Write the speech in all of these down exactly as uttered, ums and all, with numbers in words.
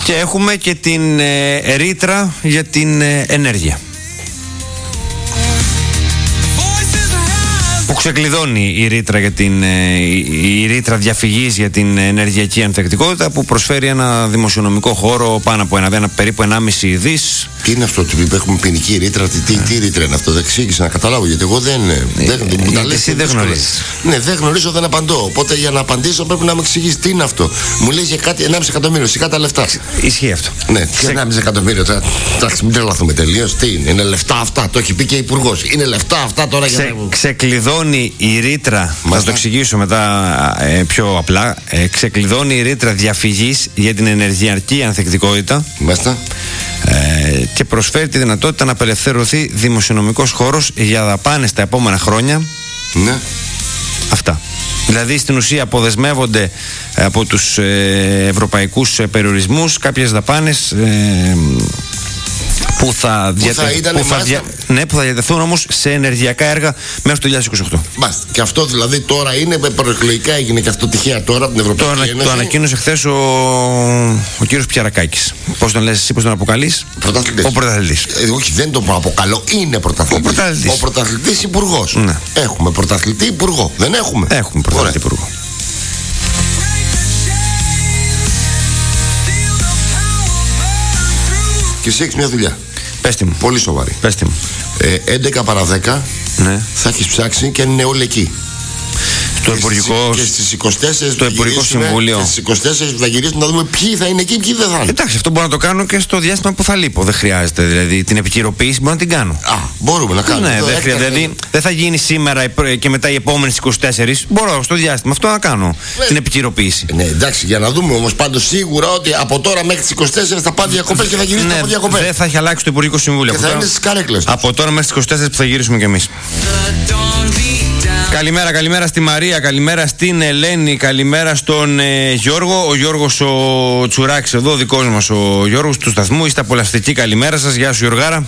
Και έχουμε και την ε, ρήτρα για την ε, ενέργεια, που ξεκλειδώνει η ρήτρα, για την, η, η ρήτρα διαφυγής για την ενεργειακή ανθεκτικότητα, που προσφέρει ένα δημοσιονομικό χώρο πάνω από ένα, ένα περίπου ενάμιση δις. Τι είναι αυτό που έχουμε ποινική ρήτρα, τι, τι, τι ρήτρα είναι αυτό, δεν εξήγησα να καταλάβω, γιατί εγώ δεν. δεν, δεν τα λες, εσύ δεν γνωρίζεις. Ναι, δεν γνωρίζω, δεν απαντώ. Οπότε για να απαντήσω πρέπει να μου εξηγήσει τι είναι αυτό. Μου λες για κάτι ενάμιση εκατομμύριο, σιγά τα λεφτά. Ισχύει αυτό. Ναι, Ξε... ενάμιση εκατομμύριο τώρα. Εντάξει, μην τρελαθούμε τελείως. Τι είναι, είναι λεφτά αυτά, το έχει πει και ο Υπουργός. Είναι λεφτά αυτά τώρα Ξε... για να. Ξεκλειδώνει η ρήτρα, θα το εξηγήσω μετά ε, πιο απλά. Ε, ξεκλειδώνει η ρήτρα διαφυγής για την ενεργειακή ανθεκτικότητα. Μάλιστα. Ε, και προσφέρει τη δυνατότητα να απελευθερωθεί δημοσιονομικός χώρος για δαπάνες τα επόμενα χρόνια. Ναι. Αυτά. Δηλαδή στην ουσία αποδεσμεύονται από τους ε, ευρωπαϊκούς περιορισμούς κάποιες δαπάνες ε, που θα, που θα, διατε... που θα, δια... ναι, που θα διατεθούν όμως σε ενεργειακά έργα μέχρι το είκοσι είκοσι οκτώ. Μάλιστα. Και αυτό δηλαδή τώρα είναι, προεκλογικά έγινε και αυτό τυχαία τώρα από την Ευρωπαϊκή το, Ένωση. Το ανακοίνωσε χθες ο, ο κύριος Πιαρακάκης. Πώς τον λες εσύ, πώς τον αποκαλείς? Πρωταθλητής. Ο πρωταθλητής. Ε, όχι, δεν τον αποκαλώ, είναι πρωταθλητής. Ο πρωταθλητής. Ο πρωταθλητής υπουργός. Ναι. Έχουμε πρωταθλητή υπουργό. Δεν έχουμε. Έχουμε πρωταθλητή υπουργό. Και εσύ έχεις μια δουλειά. Πέστε μου. Πολύ σοβαρή. Πέστε μου. Ε, έντεκα παρά δέκα ναι. θα έχεις ψάξει και είναι όλοι εκεί. Στο Υπουργικό, και στις είκοσι τέσσερις στο Υπουργικό Συμβούλιο. Και στις είκοσι τέσσερις θα γυρίσουμε να δούμε ποιοι θα είναι εκεί, ποιοι δεν θα είναι. Εντάξει, αυτό μπορώ να το κάνω και στο διάστημα που θα λείπω. Δεν χρειάζεται. Δηλαδή την επικαιροποίηση μπορώ να την κάνω. Α, μπορούμε να κάνουμε. Ναι, δεν χρειάζεται. Δηλαδή δεν θα γίνει σήμερα και μετά οι επόμενες είκοσι τέσσερις. Μπορώ στο διάστημα αυτό να κάνω. Ναι. Την επικαιροποίηση. Ναι, εντάξει, για να δούμε όμως πάντως σίγουρα ότι από τώρα μέχρι τις είκοσι τέσσερις θα πάνε διακοπές και θα γυρίσουμε ναι, από διακοπές. Δεν θα έχει αλλάξει το Υπουργικό Συμβούλιο. Και θα είναι στις καρέκλες. Από τώρα μέχρι τις είκοσι τέσσερις που θα γυρίσουμε κι εμείς. Καλημέρα, καλημέρα στη Μαρία, καλημέρα στην Ελένη, καλημέρα στον ε, Γιώργο. Ο Γιώργος ο Τσουράκης εδώ, ο δικός μας ο Γιώργος του σταθμού. Είστε απολαυστικοί, καλημέρα σας, γεια σου Γιωργάρα.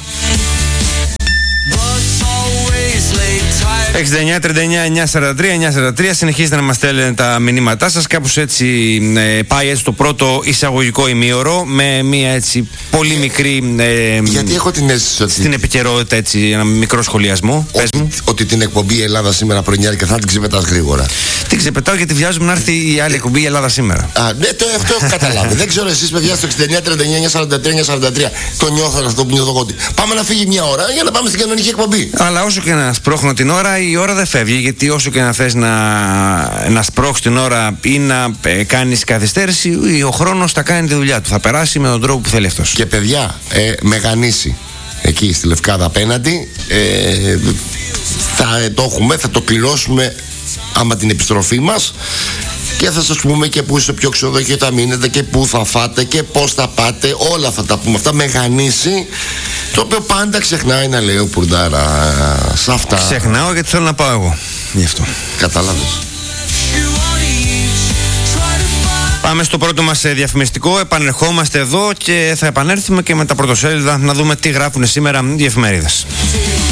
εξήντα εννιά τριάντα εννιά εννιακόσια σαράντα τρία εννιακόσια σαράντα τρία. Συνεχίζετε να μας στέλνετε τα μηνύματά σας. Κάπως έτσι ε, πάει έτσι το πρώτο εισαγωγικό ημίωρο με μια έτσι πολύ μικρή ε, γιατί έχω την αίσθηση ότι στην επικαιρότητα έτσι ένα μικρό σχολιασμό. Ότι, Πες μου. ότι την εκπομπή Ελλάδα σήμερα πρωινιάρικα θα την ξεπετάς γρήγορα. Την ξεπετάω γιατί βιάζομαι να έρθει η άλλη εκπομπή η Ελλάδα σήμερα. Α, ναι, το, αυτό έχω καταλάβει. Δεν ξέρω εσείς παιδιά στο εξήντα εννιά τριάντα εννιά εννιακόσια σαράντα τρία εννιακόσια σαράντα τρία το νιώθω αυτό που νιώθω εγώ. Πάμε να φύγει μια ώρα για να πάμε στην κανονική εκπομπή. Αλλά όσο και να σπρώχνω την ώρα, η ώρα δεν φεύγει. Γιατί όσο και να θες να, να σπρώξεις την ώρα ή να ε, κάνεις καθυστέρηση, ο χρόνος θα κάνει τη δουλειά του. Θα περάσει με τον τρόπο που θέλει αυτός. Και παιδιά, ε, Μεγανήσι εκεί στη Λευκάδα απέναντι, ε, θα ε, το έχουμε, θα το κληρώσουμε άμα την επιστροφή μας. Και θα σας πούμε και πού στο πιο ξενοδοχείο θα μείνετε και πού θα φάτε και πώς θα πάτε. Όλα θα τα πούμε αυτά. Μεγανήσι, το οποίο πάντα ξεχνάει να λέει ο Πουρντάρα. Σ' αυτά. Ξεχνάω γιατί θέλω να πάω εγώ. Γι' αυτό. Κατάλαβες. Πάμε στο πρώτο μας διαφημιστικό. Επανερχόμαστε εδώ και θα επανέλθουμε και με τα πρωτοσέλιδα να δούμε τι γράφουν σήμερα οι εφημερίδες.